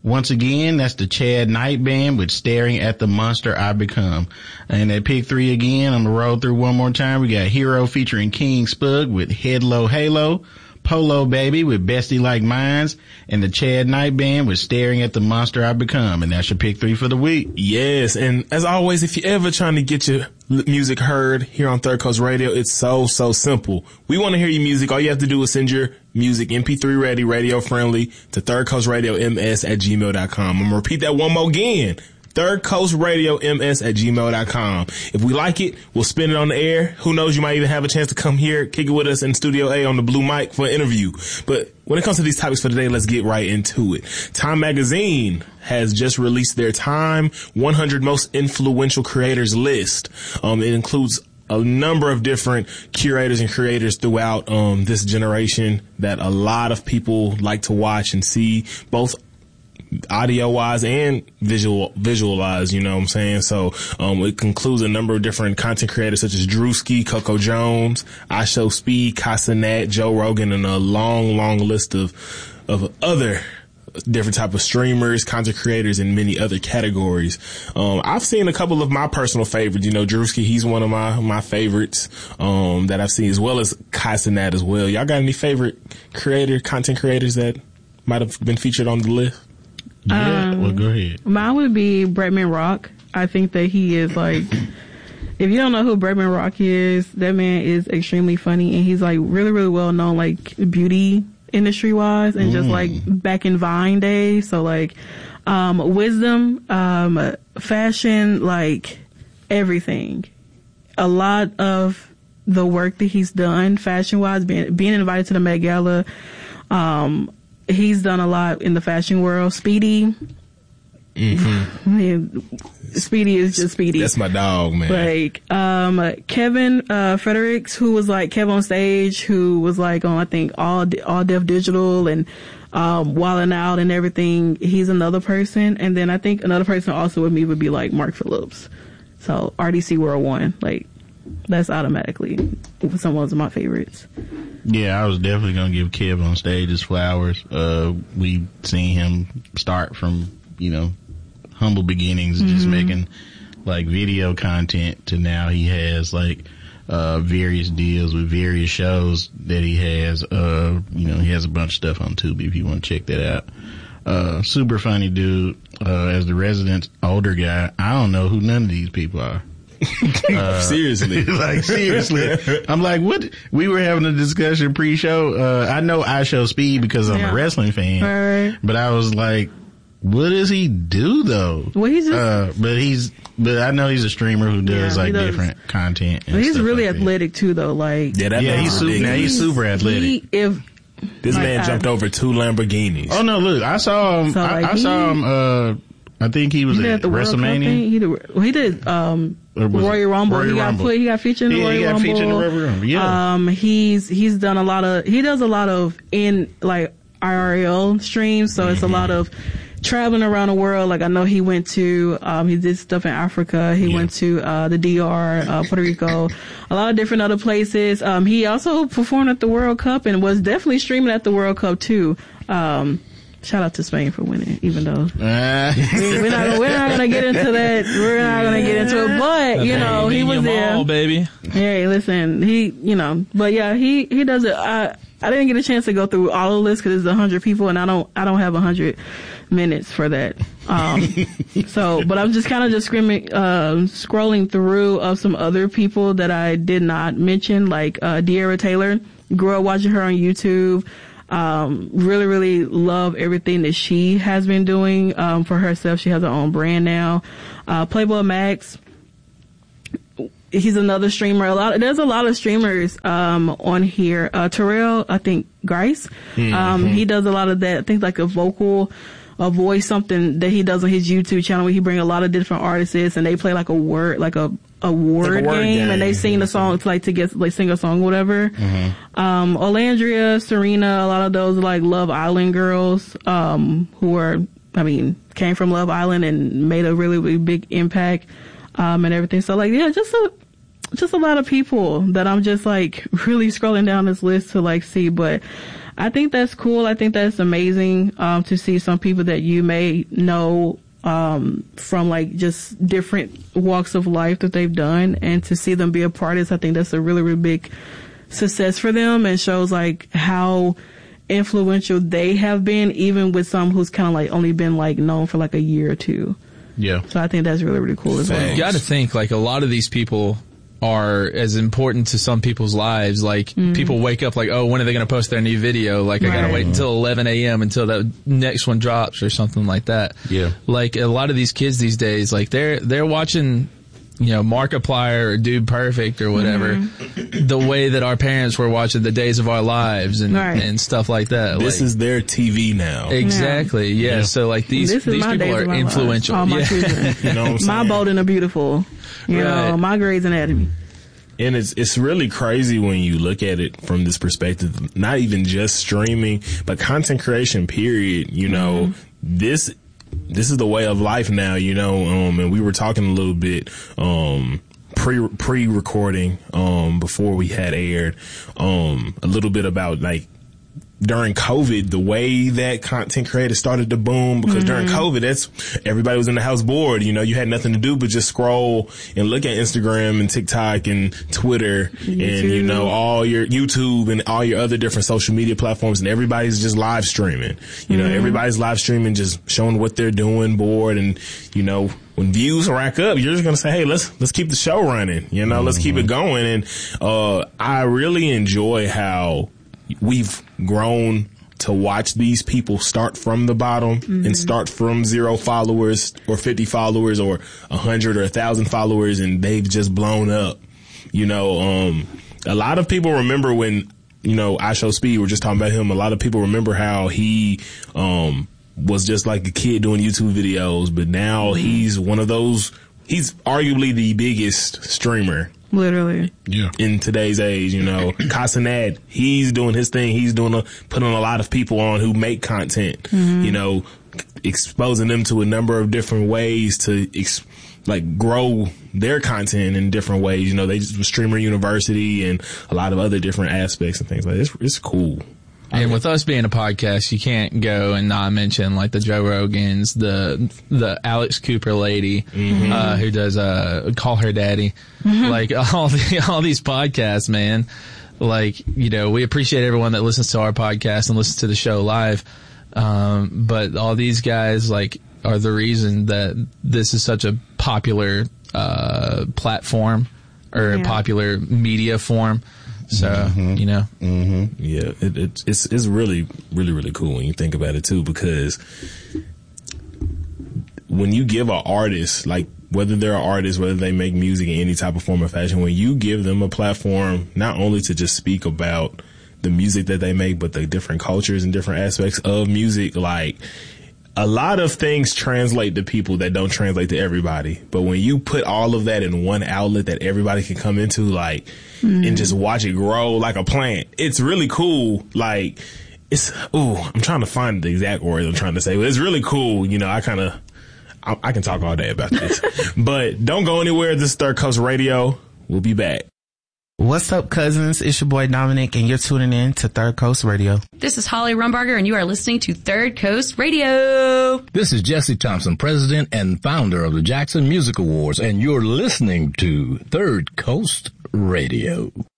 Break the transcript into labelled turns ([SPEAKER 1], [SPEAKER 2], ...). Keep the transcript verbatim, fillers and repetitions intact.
[SPEAKER 1] Once again, that's the Chad Knight Band with Staring at the Monster I Become. And at pick three again, I'm going to roll through one more time. We got Hero featuring King Spug with Head Low Halo, Polo Baby with Bestie Like Mines, and the Chad Knight Band with Staring at the Monster I Become. And that's your pick three for the week.
[SPEAKER 2] Yes, and as always, if you're ever trying to get your music heard here on Third Coast Radio, it's so, so simple. We want to hear your music. All you have to do is send your music M P three ready, radio friendly to Third Coast Radio M S at gmail dot com. I'm going to repeat that one more again. Third Coast Radio M S at gmail dot com. If we like it, we'll spin it on the air. Who knows, you might even have a chance to come here, kick it with us in Studio A on the Blue Mic for an interview. But when it comes to these topics for today, let's get right into it. Time Magazine has just released their Time one hundred Most Influential Creators list. Um, it includes a number of different curators and creators throughout um, this generation that a lot of people like to watch and see, both audio wise and visual visualize, you know what I'm saying? So um it concludes a number of different content creators such as Drewski, Coco Jones, I Show Speed, Casanat, Joe Rogan, and a long, long list of of other different type of streamers, content creators, and many other categories. Um, I've seen a couple of my personal favorites. You know, Drewski, he's one of my, my favorites, um, that I've seen, as well as Casanat as well. Y'all got any favorite creator, content creators that might have been featured on the list?
[SPEAKER 1] Yeah,
[SPEAKER 3] um,
[SPEAKER 1] well, go ahead.
[SPEAKER 3] Mine would be Bretman Rock. I think that he is like, if you don't know who Bretman Rock is, that man is extremely funny, and he's like really, really well known, like beauty industry wise, and mm. just like back in Vine days. So like, um, wisdom, um, fashion, like everything. A lot of the work that he's done fashion wise, being, being invited to the Met Gala, um, he's done a lot in the fashion world. Speedy. Mm-hmm. Man, Speedy is just Speedy.
[SPEAKER 2] That's my dog, man.
[SPEAKER 3] Like, um, Kevin, uh, Fredericks, who was like Kev on Stage, who was like on, I think, all, all Def Digital and, um, Wildin' Out and everything. He's another person. And then I think another person also with me would be like Mark Phillips. So R D C World One, like, that's automatically some of my favorites.
[SPEAKER 1] Yeah, I was definitely going to give Kev on Stage his flowers. Uh, we seen him start from, you know, humble beginnings, mm-hmm. just making like video content, to now he has like, uh, various deals with various shows that he has. Uh, you know, he has a bunch of stuff on Tubi if you want to check that out. Uh, super funny dude. Uh, as the resident older guy, I don't know who none of these people are. Uh,
[SPEAKER 2] seriously.
[SPEAKER 1] Like, seriously. I'm like, what? We were having a discussion pre-show. Uh, I know I Show Speed because I'm yeah. a wrestling fan.
[SPEAKER 3] Right.
[SPEAKER 1] But I was like, what does he do though?
[SPEAKER 3] Well, he's just,
[SPEAKER 1] uh, but he's, but I know he's a streamer who does yeah, like does. different content. And
[SPEAKER 3] he's
[SPEAKER 1] stuff
[SPEAKER 3] really
[SPEAKER 1] like
[SPEAKER 3] athletic
[SPEAKER 1] that.
[SPEAKER 3] too, though. Like,
[SPEAKER 1] yeah, that yeah, he's super, now he's super athletic.
[SPEAKER 3] He, if,
[SPEAKER 2] this
[SPEAKER 3] like,
[SPEAKER 2] man
[SPEAKER 3] I,
[SPEAKER 2] jumped over two Lamborghinis.
[SPEAKER 1] Oh no, look, I saw him,
[SPEAKER 3] so,
[SPEAKER 1] I,
[SPEAKER 3] like,
[SPEAKER 1] I saw
[SPEAKER 3] he,
[SPEAKER 1] him, uh, I think he was
[SPEAKER 3] he
[SPEAKER 1] at
[SPEAKER 3] the
[SPEAKER 1] WrestleMania.
[SPEAKER 3] He did, well, he did, um, Royal Rumble.
[SPEAKER 1] Royal
[SPEAKER 3] he got
[SPEAKER 1] Rumble.
[SPEAKER 3] put, he got featured in the
[SPEAKER 1] yeah,
[SPEAKER 3] Royal
[SPEAKER 1] he got
[SPEAKER 3] Rumble.
[SPEAKER 1] featured in the Royal Rumble. Yeah.
[SPEAKER 3] Um, he's, he's done a lot of, he does a lot of in, like, I R L streams, so mm-hmm. it's a lot of traveling around the world. Like, I know he went to, um, he did stuff in Africa. He yeah. went to, uh, the D R, uh, Puerto Rico, a lot of different other places. Um, he also performed at the World Cup and was definitely streaming at the World Cup too. Um, shout out to Spain for winning, even though uh. we're not, we're not gonna get into that. We're not gonna get into it, but, you know, he was there.
[SPEAKER 4] All, baby.
[SPEAKER 3] Hey, listen, he, you know, but yeah, he, he does it. I, I didn't get a chance to go through all of the list because it's a hundred people, and I don't, I don't have a hundred minutes for that. Um, so, but I'm just kind of just screaming, uh, scrolling through of some other people that I did not mention, like, uh, De'Ara Taylor. Grew up watching her on YouTube. Um, really, really love everything that she has been doing, um, for herself. She has her own brand now. Uh, Playboy Max. He's another streamer. A lot, there's a lot of streamers, um, on here. Uh, Terrell, I think, Grice. Mm-hmm. Um, he does a lot of that. I think like a vocal, a voice, something that he does on his YouTube channel where he bring a lot of different artists and they play like a word, like a, a word, like a word game, game and they sing the song to like to get, like sing a song, whatever. Mm-hmm. Um, Olandria, Serena, a lot of those like Love Island girls, um, who are, I mean, came from Love Island and made a really, really big impact, um, and everything. So like, yeah, just a, just a lot of people that I'm just like really scrolling down this list to like see, but I think that's cool. I think that's amazing, um, to see some people that you may know, um, from like just different walks of life that they've done, and to see them be a part of this. I think that's a really, really big success for them, and shows like how influential they have been, even with some who's kind of like only been like known for like a year or two.
[SPEAKER 1] Yeah.
[SPEAKER 3] So I think that's really, really cool as well.
[SPEAKER 4] You got to think like a lot of these people are as important to some people's lives. Like mm-hmm. people wake up like, oh, when are they going to post their new video? Like right. I got to wait until eleven a.m. until that next one drops or something like that.
[SPEAKER 1] Yeah.
[SPEAKER 4] Like a lot of these kids these days, like they're, they're watching, you know, Markiplier or Dude Perfect or whatever, mm-hmm. the way that our parents were watching The Days of Our Lives and, right. and stuff like that.
[SPEAKER 2] This
[SPEAKER 4] like,
[SPEAKER 2] is their T V now.
[SPEAKER 4] Exactly. Yeah. yeah. So like these, these people are influential.
[SPEAKER 3] All my
[SPEAKER 4] yeah.
[SPEAKER 3] children.
[SPEAKER 2] You know what I'm saying?
[SPEAKER 3] My Bold and the Beautiful. You right. know, my Grey's Anatomy.
[SPEAKER 2] And it's it's really crazy when you look at it from this perspective, not even just streaming, but content creation, period. You know, mm-hmm. this this is the way of life now, you know, um, and we were talking a little bit um, pre pre recording um, before we had aired um, a little bit about like during COVID, the way that content creators started to boom, because mm-hmm. during COVID, that's everybody was in the house bored. You know, you had nothing to do but just scroll and look at Instagram and TikTok and Twitter YouTube. And, you know, all your YouTube and all your other different social media platforms, and everybody's just live streaming. You know, mm-hmm. everybody's live streaming, just showing what they're doing, bored. And, you know, when views rack up, you're just going to say, hey, let's, let's keep the show running. You know, mm-hmm. let's keep it going. And, uh, I really enjoy how we've grown to watch these people start from the bottom mm-hmm. and start from zero followers or fifty followers or a hundred or a thousand followers, and they've just blown up. You know, um, a lot of people remember when, you know, I Show Speed, we're just talking about him. A lot of people remember how he, um, was just like a kid doing YouTube videos, but now mm-hmm. he's one of those, he's arguably the biggest streamer.
[SPEAKER 3] Literally.
[SPEAKER 1] Yeah.
[SPEAKER 2] In today's age, you know, Casanad, he's doing his thing. He's doing a, putting a lot of people on who make content, mm-hmm. you know, exposing them to a number of different ways to, ex- like, grow their content in different ways. You know, they just Streamer University and a lot of other different aspects and things like that. It's, it's cool.
[SPEAKER 4] And with us being a podcast, you can't go and not mention like the Joe Rogans, the the Alex Cooper lady, mm-hmm. uh, who does uh Call Her Daddy, mm-hmm. like all the all these podcasts, man. Like, you know, we appreciate everyone that listens to our podcast and listens to the show live, um, but all these guys like are the reason that this is such a popular uh platform or yeah. popular media form. So, mm-hmm. you know,
[SPEAKER 2] mm-hmm. yeah, it, it, it's, it's really, really, really cool when you think about it too, because when you give an artist, like whether they're an artist, whether they make music in any type of form or fashion, when you give them a platform, not only to just speak about the music that they make, but the different cultures and different aspects of music, like, a lot of things translate to people that don't translate to everybody. But when you put all of that in one outlet that everybody can come into, like, mm. and just watch it grow like a plant, it's really cool. Like, it's, ooh, I'm trying to find the exact words I'm trying to say, but it's really cool. You know, I kind of, I, I can talk all day about this. But don't go anywhere. This is Third Coast Radio. We'll be back.
[SPEAKER 5] What's up, cousins? It's your boy Dominic, and you're tuning in to Third Coast Radio.
[SPEAKER 6] This is Holly Rumbarger, and you are listening to Third Coast Radio.
[SPEAKER 7] This is Jesse Thompson, president and founder of the Jackson Music Awards, and you're listening to Third Coast Radio.